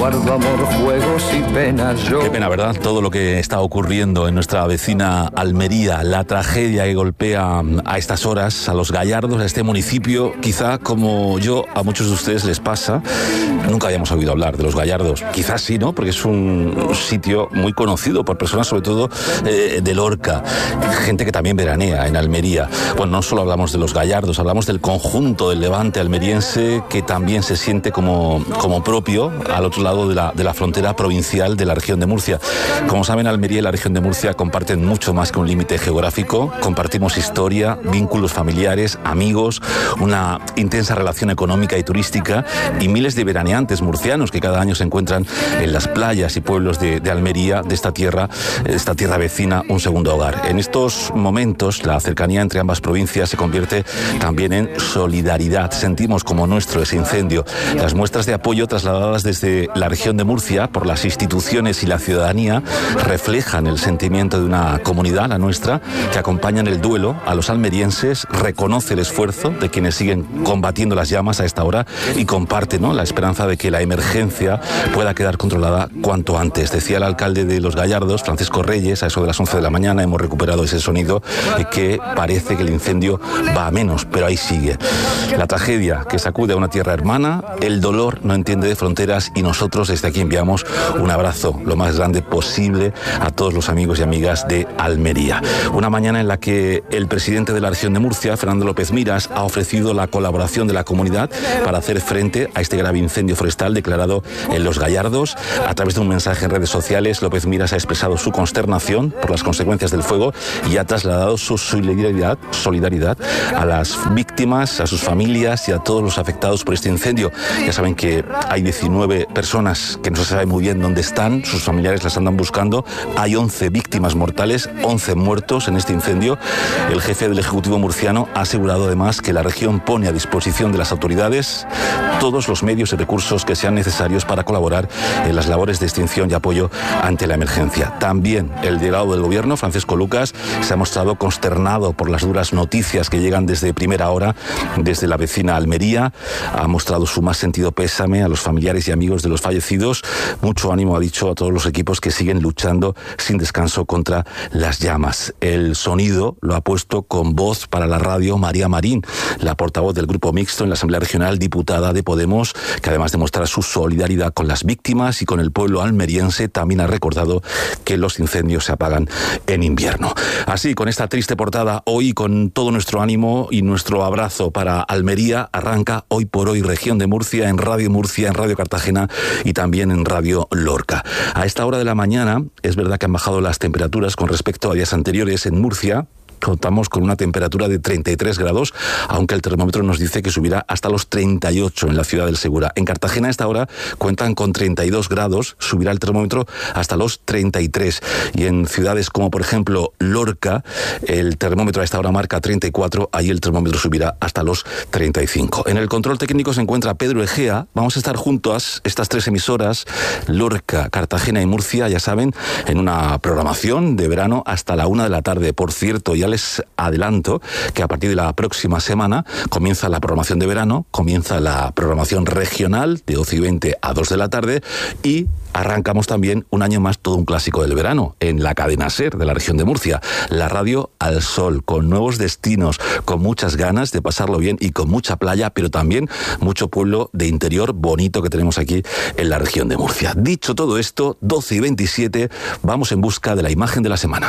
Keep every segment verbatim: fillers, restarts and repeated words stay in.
guardo amor, juegos y penas. Yo... Qué pena, ¿verdad? Todo lo que está ocurriendo en nuestra vecina Almería, la tragedia que golpea a estas horas a los Gallardos, a este municipio. Quizá, como yo, a muchos de ustedes les pasa, nunca habíamos oído hablar de los Gallardos. Quizás sí, ¿no? Porque es un sitio muy conocido por personas, sobre todo eh, de Lorca, gente que también veranea en Almería. Bueno, no solo hablamos de los Gallardos, hablamos del conjunto del levante almeriense, que también se siente como, como propio al otro lado de la, de la frontera provincial de la región de Murcia. Como saben, Almería y la región de Murcia comparten mucho más que un límite geográfico. Compartimos historia, vínculos familiares, amigos, una intensa relación económica y turística, y miles de veraneantes murcianos que cada año se encuentran en las playas y pueblos de, de Almería, de esta tierra, de esta tierra vecina, un segundo hogar. En estos momentos, la cercanía entre ambas provincias se convierte también en solidaridad. Sentimos como nuestro ese incendio. Las muestras de apoyo trasladadas desde la región de Murcia por las instituciones y la ciudadanía reflejan el sentimiento de una comunidad, la nuestra, que acompaña en el duelo a los almerienses, reconoce el esfuerzo de quienes siguen combatiendo las llamas a esta hora y comparte, ¿no?, la esperanza de que la emergencia pueda quedar controlada cuanto antes. Decía el alcalde de Los Gallardos, Francisco Reyes, a eso de las once de la mañana hemos recuperado ese sonido, eh, que parece que el incendio va a menos, pero ahí sigue. La tragedia que sacude a una tierra hermana, el dolor no entiende de fronteras, y nosotros desde aquí enviamos un abrazo lo más grande posible a todos los amigos y amigas de Almería. Una mañana en la que el presidente de la región de Murcia, Fernando López Miras, ha ofrecido la colaboración de la comunidad para hacer frente a este grave incendio forestal declarado en Los Gallardos. A través de un mensaje en redes sociales, López Miras ha expresado su consternación por las consecuencias del fuego y ha trasladado su solidaridad, solidaridad a las víctimas, a sus familias y a todos los afectados por este incendio. Ya saben que hay diecinueve personas que no se sabe muy bien dónde están, sus familiares las andan buscando. Hay once víctimas mortales, once muertos en este incendio. El jefe del Ejecutivo murciano ha asegurado además que la región pone a disposición de las autoridades todos los medios y recursos que sean necesarios para colaborar en las labores de extinción y apoyo ante la emergencia. También el delegado del gobierno, Francisco Lucas, se ha mostrado consternado por las duras noticias que llegan desde primera hora desde la vecina Almería. Ha mostrado su más sentido pésame a los familiares y amigos de los fallecidos. Mucho ánimo, ha dicho, a todos los equipos que siguen luchando sin descanso contra las llamas. El sonido lo ha puesto con voz para la radio María Marín, la portavoz del Grupo Mixto en la Asamblea Regional, diputada de Podemos, que además de mostrar su solidaridad con las víctimas y con el pueblo almeriense, también ha recordado que los incendios se apagan en invierno. Así, con esta triste portada, hoy con todo nuestro ánimo y nuestro abrazo para Almería, arranca Hoy por Hoy Región de Murcia en Radio Murcia, en Radio Cartagena y también en Radio Lorca. A esta hora de la mañana es verdad que han bajado las temperaturas con respecto a días anteriores en Murcia. Contamos con una temperatura de treinta y tres grados, aunque el termómetro nos dice que subirá hasta los treinta y ocho en la ciudad del Segura. En Cartagena a esta hora cuentan con treinta y dos grados, subirá el termómetro hasta los treinta y tres. Y en ciudades como por ejemplo Lorca, el termómetro a esta hora marca treinta y cuatro, ahí el termómetro subirá hasta los treinta y cinco. En el control técnico se encuentra Pedro Egea. Vamos a estar juntos, estas tres emisoras, Lorca, Cartagena y Murcia, ya saben, en una programación de verano hasta la una de la tarde. Por cierto, ya les adelanto que a partir de la próxima semana comienza la programación de verano, comienza la programación regional de once y veinte a dos de la tarde y arrancamos también un año más todo un clásico del verano en la cadena SER de la región de Murcia, la radio al sol, con nuevos destinos, con muchas ganas de pasarlo bien y con mucha playa, pero también mucho pueblo de interior bonito que tenemos aquí en la región de Murcia. Dicho todo esto, doce y veintisiete, vamos en busca de la imagen de la semana.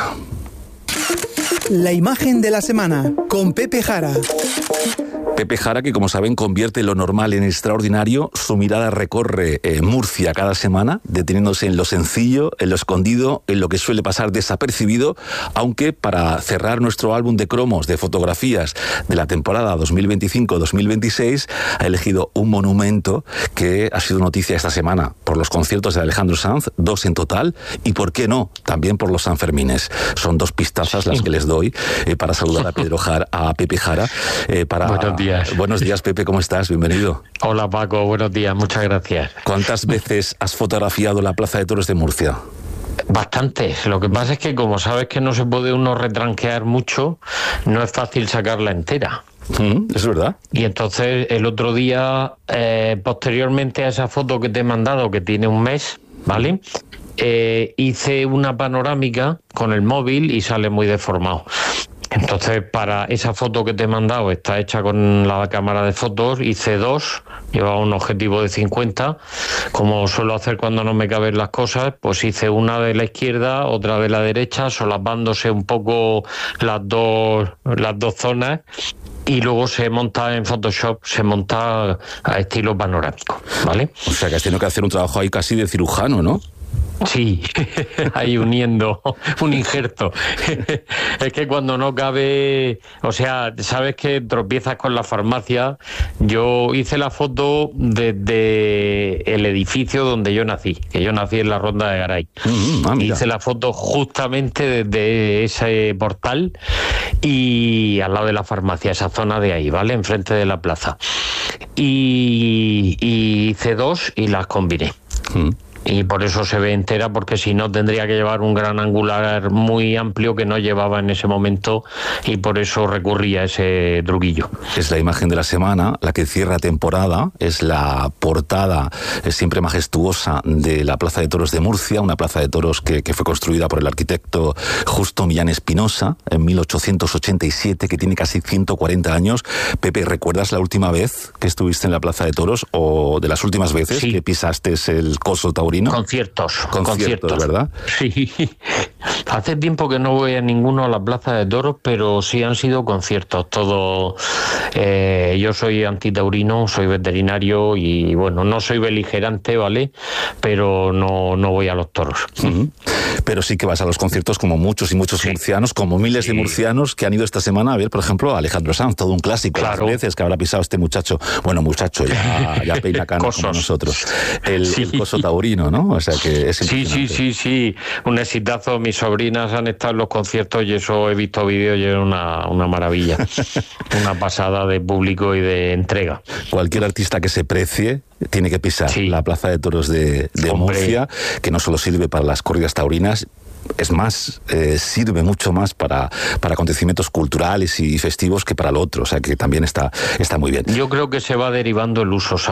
La imagen de la semana, con Pepe Jara. Pepe Jara, que como saben convierte lo normal en extraordinario, su mirada recorre eh, Murcia cada semana, deteniéndose en lo sencillo, en lo escondido, en lo que suele pasar desapercibido, aunque para cerrar nuestro álbum de cromos de fotografías de la temporada dos mil veinticinco dos mil veintiséis, ha elegido un monumento que ha sido noticia esta semana por los conciertos de Alejandro Sanz, dos en total, y por qué no, también por los Sanfermines. Son dos pistazas las que les doy eh, para saludar a Pedro Jara, a Pepe Jara, eh, para... Buenos días. Buenos días, Pepe, ¿cómo estás? Bienvenido. Hola, Paco, buenos días, muchas gracias. ¿Cuántas veces has fotografiado la Plaza de Toros de Murcia? Bastantes. Lo que pasa es que como sabes que no se puede uno retranquear mucho, no es fácil sacarla entera. Mm, es verdad. Y entonces el otro día, eh, posteriormente a esa foto que te he mandado, que tiene un mes, ¿vale? Eh, hice una panorámica con el móvil y sale muy deformado. Entonces, para esa foto que te he mandado, está hecha con la cámara de fotos, hice dos, llevaba un objetivo de cincuenta, como suelo hacer cuando no me caben las cosas, pues hice una de la izquierda, otra de la derecha, solapándose un poco las dos, las dos zonas, y luego se monta en Photoshop, se monta a estilo panorámico, ¿vale? O sea, que has tenido que hacer un trabajo ahí casi de cirujano, ¿no? Sí, ahí uniendo un injerto. Es que cuando no cabe, o sea, sabes que tropiezas con la farmacia. Yo hice la foto desde el edificio donde yo nací, que yo nací en la Ronda de Garay. Mm, ah, hice la foto justamente desde ese portal y al lado de la farmacia, esa zona de ahí, ¿vale? Enfrente de la plaza. Y, y hice dos y las combiné. Mm. Y por eso se ve entera, porque si no tendría que llevar un gran angular muy amplio que no llevaba en ese momento, y por eso recurrí a ese truquillo. Es la imagen de la semana, la que cierra temporada, es la portada es siempre majestuosa de la Plaza de Toros de Murcia, una plaza de toros que, que fue construida por el arquitecto Justo Millán Espinosa en mil ochocientos ochenta y siete, que tiene casi ciento cuarenta años. Pepe, ¿recuerdas la última vez que estuviste en la Plaza de Toros, o de las últimas veces sí. que pisaste el coso taurino? Conciertos, conciertos, conciertos, ¿verdad? Sí. Hace tiempo que no voy a ninguno a la Plaza de Toros, pero sí han sido conciertos. Todo. Eh, yo soy antitaurino, soy veterinario y bueno, no soy beligerante, ¿vale? Pero no, no voy a los toros. Uh-huh. Pero sí que vas a los conciertos, como muchos y muchos sí. murcianos, como miles sí. de murcianos que han ido esta semana a ver, por ejemplo, a Alejandro Sanz, todo un clásico. Claro. Las veces que habrá pisado este muchacho, bueno, muchacho, ya, ya peina cana como nosotros. El, sí. el coso taurino, ¿no? O sea que es sí, sí, sí, sí, un exitazo. Mis sobrinas han estado en los conciertos y eso he visto vídeos y es una, una maravilla. Una pasada de público y de entrega. Cualquier artista que se precie tiene que pisar sí. la Plaza de Toros de, de Murcia, que no solo sirve para las corridas taurinas, es más, eh, sirve mucho más para, para acontecimientos culturales y festivos que para lo otro, o sea que también está, está muy bien. Yo creo que se va derivando el uso